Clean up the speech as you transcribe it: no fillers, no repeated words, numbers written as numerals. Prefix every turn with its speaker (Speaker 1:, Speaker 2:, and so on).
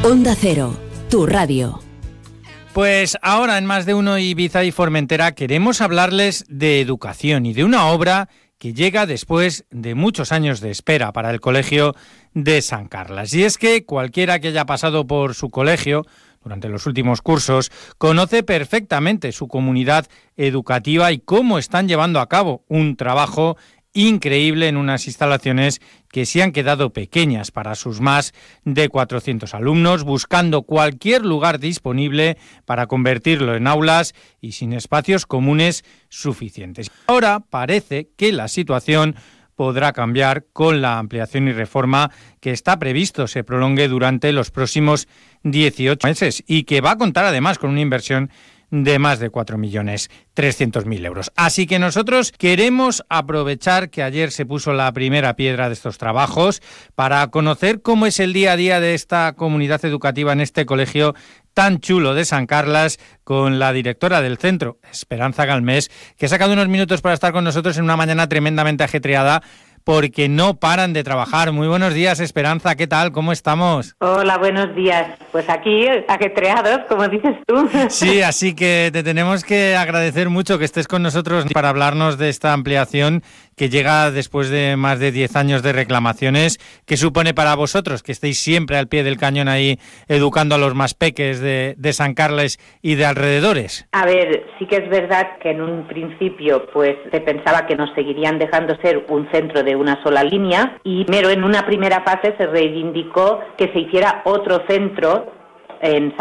Speaker 1: Onda Cero, tu radio.
Speaker 2: Pues ahora en Más de Uno Ibiza y Formentera queremos hablarles de educación y de una obra que llega después de muchos años de espera para el Colegio de San Carlas. Y es que cualquiera que haya pasado por su colegio durante los últimos cursos conoce perfectamente su comunidad educativa y cómo están llevando a cabo un trabajo increíble en unas instalaciones que se han quedado pequeñas para sus más de 400 alumnos, buscando cualquier lugar disponible para convertirlo en aulas y sin espacios comunes suficientes. Ahora parece que la situación podrá cambiar con la ampliación y reforma que está previsto se prolongue durante los próximos 18 meses y que va a contar además con una inversión de más de 4.300.000 euros. Así que nosotros queremos aprovechar que ayer se puso la primera piedra de estos trabajos para conocer cómo es el día a día de esta comunidad educativa en este colegio tan chulo de San Carlas, con la directora del centro, Esperanza Galmés, que ha sacado unos minutos para estar con nosotros en una mañana tremendamente ajetreada, porque no paran de trabajar. Muy buenos días, Esperanza, ¿qué tal? ¿Cómo estamos?
Speaker 3: Hola, buenos días. Pues aquí, ajetreados, como dices tú.
Speaker 2: Sí, así que te tenemos que agradecer mucho que estés con nosotros para hablarnos de esta ampliación que llega después de más de 10 años de reclamaciones. ¿Qué supone para vosotros que estéis siempre al pie del cañón ahí educando a los más peques de San Carles y de alrededores?
Speaker 3: A ver, sí que es verdad que en un principio pues se pensaba que nos seguirían dejando ser un centro de una sola línea, pero en una primera fase se reivindicó que se hiciera otro centro en